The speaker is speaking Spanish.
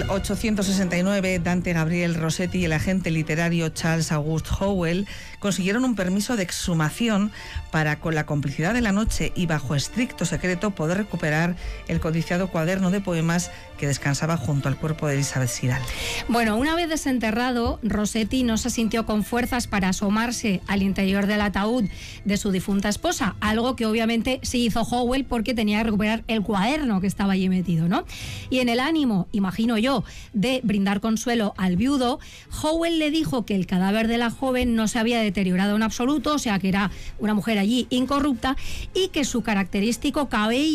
1869, Dante Gabriel Rossetti y el agente literario Charles Auguste Howell consiguieron un permiso de exhumación para, con la complicidad de la noche y bajo estricto secreto, poder recuperar el codiciado cuaderno de poemas que descansaba junto al cuerpo de Elizabeth Sidal. Bueno, una vez desenterrado, Rossetti no se sintió con fuerzas para asomarse al interior del ataúd de su difunta esposa, algo que obviamente sí hizo Howell porque tenía que recuperar el cuaderno que estaba allí metido, ¿no? Y en el ánimo, imagino yo, de brindar consuelo al viudo, Howell le dijo que el cadáver de la joven no se había deteriorado en absoluto, o sea que era una mujer allí incorrupta, y que su característico cabello